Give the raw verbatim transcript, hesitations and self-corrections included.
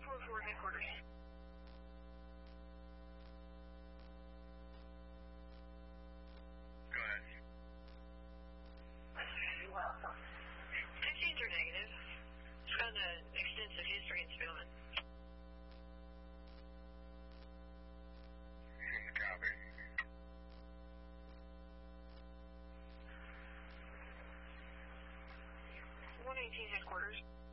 four four headquarters. Go ahead. fifteens are negative. It's got an extensive history in Spillman. Copy. one eighteen headquarters.